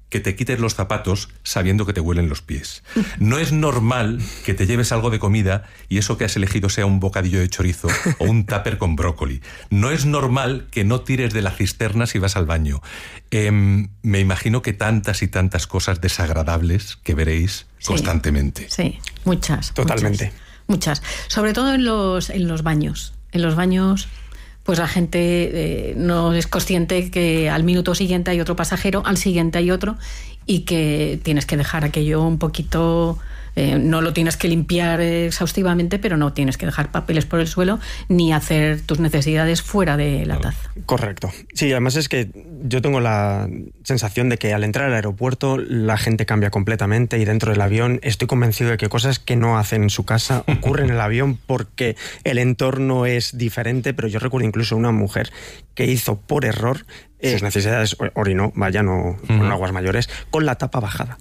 que te quites los zapatos sabiendo que te huelen los pies. No es normal que te lleves algo de comida y eso que has elegido sea un bocadillo de chorizo o un tupper con brócoli. No es normal que no tires de la cisterna si vas al baño. Me imagino que tantas y tantas cosas desagradables que veréis constantemente. Sí, muchas. Totalmente. Muchas. Sobre todo en los baños. En los baños, pues la gente no es consciente que al minuto siguiente hay otro pasajero, al siguiente hay otro, y que tienes que dejar aquello un poquito... no lo tienes que limpiar exhaustivamente, pero no tienes que dejar papeles por el suelo ni hacer tus necesidades fuera de la taza. Correcto. Sí, además es que yo tengo la sensación de que al entrar al aeropuerto la gente cambia completamente, y dentro del avión estoy convencido de que cosas que no hacen en su casa ocurren en el avión porque el entorno es diferente. Pero yo recuerdo incluso una mujer que hizo por error sus necesidades, orinó, con aguas mayores, con la tapa bajada.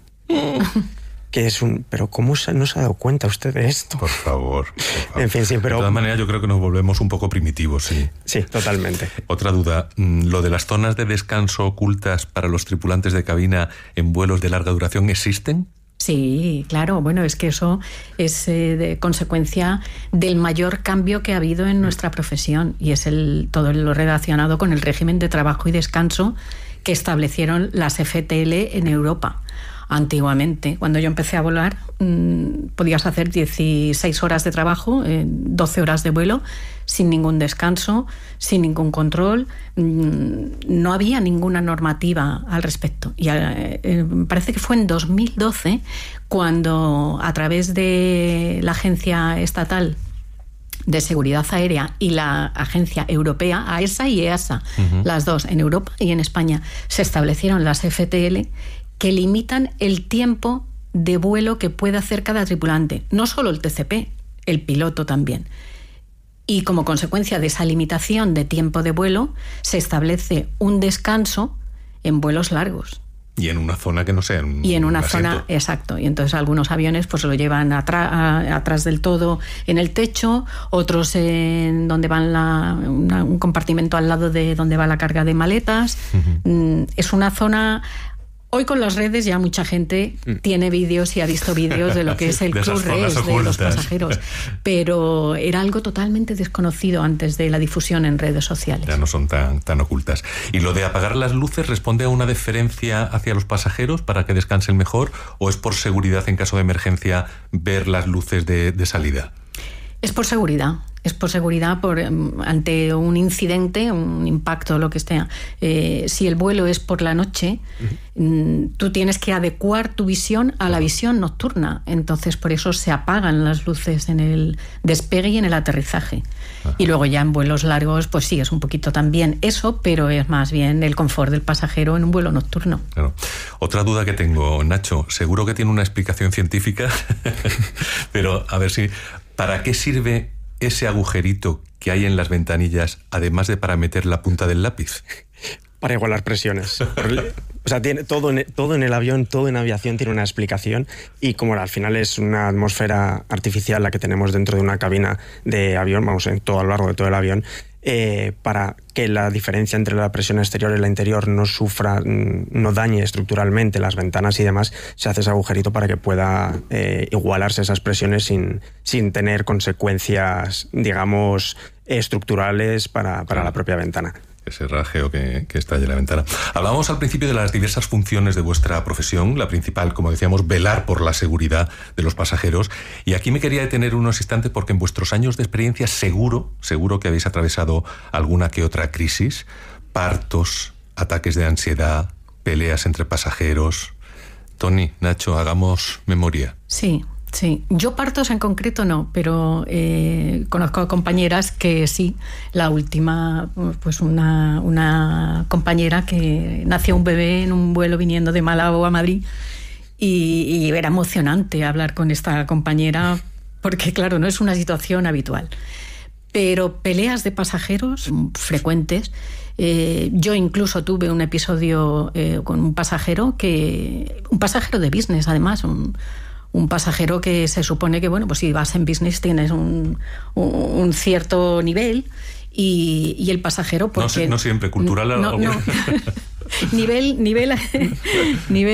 Que es pero ¿cómo no se ha dado cuenta usted de esto? Por favor. En fin, sí, pero... De todas maneras, yo creo que nos volvemos un poco primitivos, sí. Sí, totalmente. Otra duda, ¿lo de las zonas de descanso ocultas para los tripulantes de cabina en vuelos de larga duración existen? Sí, claro. Bueno, es que eso es de consecuencia del mayor cambio que ha habido en nuestra profesión, y es todo lo relacionado con el régimen de trabajo y descanso que establecieron las FTL en Europa. Antiguamente, cuando yo empecé a volar, podías hacer 16 horas de trabajo, 12 horas de vuelo, sin ningún descanso, sin ningún control. No había ninguna normativa al respecto. Y parece que fue en 2012 cuando, a través de la Agencia Estatal de Seguridad Aérea y la Agencia Europea, AESA y EASA, las dos, en Europa y en España, se establecieron las FTL, que limitan el tiempo de vuelo que puede hacer cada tripulante. No solo el TCP, el piloto también. Y como consecuencia de esa limitación de tiempo de vuelo, se establece un descanso en vuelos largos. Y en una zona que no sea y en una zona, exacto. Y entonces algunos aviones pues lo llevan atrás del todo en el techo, otros en donde van un compartimento al lado de donde va la carga de maletas. Es una zona... Hoy con las redes ya mucha gente tiene vídeos y ha visto vídeos de lo que es el club race de los pasajeros, pero era algo totalmente desconocido antes de la difusión en redes sociales. Ya no son tan ocultas. ¿Y lo de apagar las luces responde a una deferencia hacia los pasajeros para que descansen mejor, o es por seguridad en caso de emergencia ver las luces de salida? Es por seguridad. Es por seguridad, ante un incidente, un impacto, lo que sea. Si el vuelo es por la noche, tú tienes que adecuar tu visión a la visión nocturna. Entonces, por eso se apagan las luces en el despegue y en el aterrizaje. Y luego ya en vuelos largos, pues sí, es un poquito también eso, pero es más bien el confort del pasajero en un vuelo nocturno. Claro. Otra duda que tengo, Nacho, seguro que tiene una explicación científica, pero a ver si... ¿Para qué sirve ese agujerito que hay en las ventanillas, además de para meter la punta del lápiz? Para igualar presiones. O sea, tiene todo en el avión, todo en aviación tiene una explicación, y como al final es una atmósfera artificial la que tenemos dentro de una cabina de avión, vamos, a lo largo de todo el avión, para que la diferencia entre la presión exterior y la interior no dañe estructuralmente las ventanas y demás, se hace ese agujerito para que pueda igualarse esas presiones sin tener consecuencias, digamos, estructurales para la propia ventana. Ese rajeo que estalle en la ventana. Hablábamos al principio de las diversas funciones de vuestra profesión. La principal, como decíamos, velar por la seguridad de los pasajeros. Y aquí me quería detener unos instantes porque en vuestros años de experiencia seguro que habéis atravesado alguna que otra crisis. Partos, ataques de ansiedad, peleas entre pasajeros. Toni, Nacho, hagamos memoria. Sí. Yo partos en concreto no, pero conozco compañeras que sí. La última, pues una compañera que nació un bebé en un vuelo viniendo de Málaga a Madrid, y era emocionante hablar con esta compañera porque, claro, no es una situación habitual. Pero peleas de pasajeros frecuentes. Yo incluso tuve un episodio con un pasajero de business, además, un pasajero que se supone que, bueno, pues si vas en business tienes un cierto nivel, y el pasajero... Porque, no siempre, cultural. No. nivel